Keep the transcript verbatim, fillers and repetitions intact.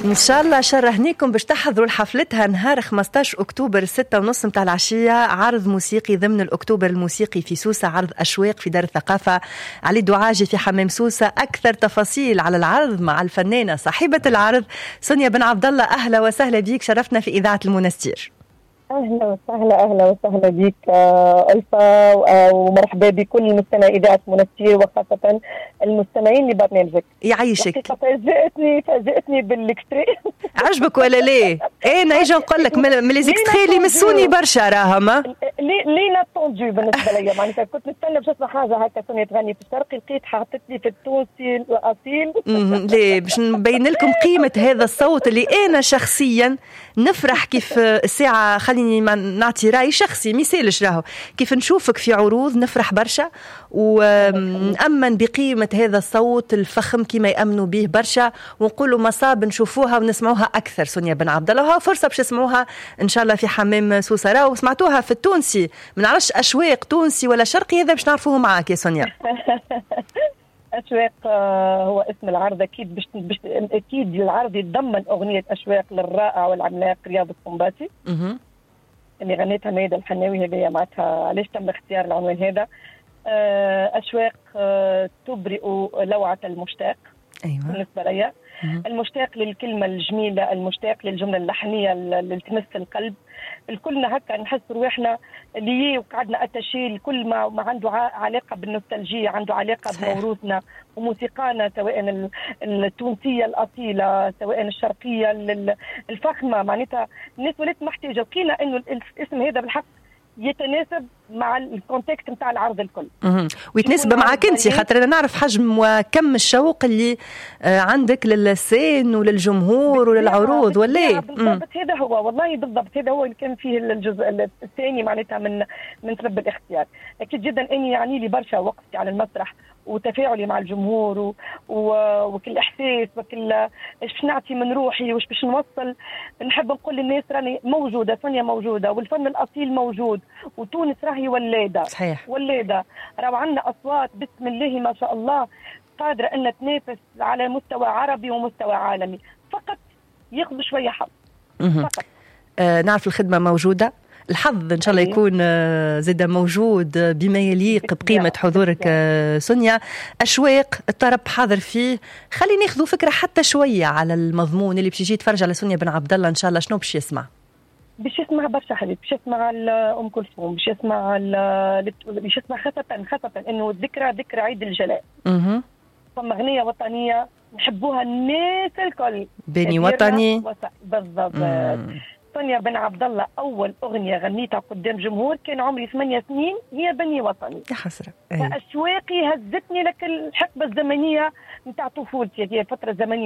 ان شاء الله شرهنيكم باش تحضروا لحفلتها نهار خمسطاش أكتوبر الستة ونص متاع العشية. عرض موسيقي ضمن الأكتوبر الموسيقي في سوسة، عرض أشواق في دار الثقافة علي دعاجي في حمام سوسة. أكثر تفاصيل على العرض مع الفنانة صاحبة العرض سونيا بن عبد الله. أهلا وسهلا بيك، شرفتنا في إذاعة المنستير. أهلا وسهلا أهلا وسهلا بك ألفا، ومرحبا بكل مستمعي إذاعة منستير وخاصة المستمعين لبرنامجك. يعيشك. فاجأتني فاجأتني بالإكستري. عجبك ولا ليه؟ إيه نيجي نقول لك من الإكستري اللي مسوني برشا راهم. لي لي ناتوندو بالنسبة لي، معناتها كنت نستنى باش نسمع حاجة هكا سونيا تغني في الشرقي، لقيت حاطت لي في التونسي الأصيل. ليه؟ باش نبين لكم قيمة هذا الصوت اللي أنا شخصيا نفرح كيف الساعة. خليني ما نعطي رأي شخصي مثالش، راهو كيف نشوفك في عروض نفرح برشا ونأمن بقيمة هذا الصوت الفخم كما يأمنوا به برشا، ونقولوا مصاب نشوفوها ونسمعوها أكثر. سونيا بن عبد الله وها فرصة باش تسمعوها إن شاء الله في حمام سوسة. راهو سمعتوها في التونسي، ما نعرفش أشواق تونسي ولا شرقي، هذا باش نعرفوه معاك يا سونيا. أشواق هو اسم العرض. أكيد بش بش أكيد العرض يتضمن أغنية أشواق للرائع والعملاق رياض السنباطي اللي غنيتها ميادة الحناوي. هذه معناتها علاش تم اختيار العنوان هذا؟ أشواق تبرئ لوعة المشتاق. أيوة. بالنسبة لي المشتاق للكلمة الجميلة، المشتاق للجملة اللحنية اللي تمس القلب. الكلنا هكا نحس روحنا ليه وقعدنا أتشي. الكل ما, ما عنده علاقة بالنوستالجية، عنده علاقة بموروثنا وموسيقانا، سواء التونسية الأصيلة سواء الشرقية الفخمة. معناتها الناس ولات محتاجة، وكينا إنه الاسم هذا بالحق يتناسب مع الكونتكست نتاع العرض الكل ويتناسب معك انت، خاطر انا نعرف حجم وكم الشوق اللي عندك للسين وللجمهور وللعروض. ولا بالضبط هذا هو، والله بالضبط هذا هو اللي كان فيه الجزء الثاني معناتها من من سبب الاختيار. اكيد جدا اني يعني لي برشا وقفتي على المسرح وتفاعلي مع الجمهور و... و... وكل احساس وكل ايش نعطي من روحي وايش باش نوصل. نحب نقول للناس راني موجوده، سونيا موجوده، والفن الاصيل موجود، وتونس راهي ولاده. صحيح. ولاده راهو عندنا اصوات بسم الله ما شاء الله قادره ان تنافس على مستوى عربي ومستوى عالمي، فقط ياخذوا شويه حظ فقط. آه نعرف الخدمه موجوده، الحظ إن شاء الله يكون زاد موجود بما يليق بقيمة حضورك سونيا. أشواق الطرب حاضر فيه. خلينا ناخذوا فكرة حتى شوية على المضمون اللي باش يجي يتفرج على سونيا بن عبد الله إن شاء الله. شنو باش يسمع؟ باش يسمع برشا حبيب، باش يسمع أم كلثوم، باش يسمع باش يسمع خاصة خاصة إنه الذكرى ذكرى عيد الجلاء. اها. ثم أغنية وطنية نحبوها الناس الكل. بني وطني. بالضبط. سونيا بن عبد الله أول أغنية غنيتها قدام جمهور كان عمري ثمانية سنين، هي بني وطني. يا حسرة. فأشواقي هزتني لك الحقبة الزمنية نتاع طفولتي، هذه الفترة الزمنية.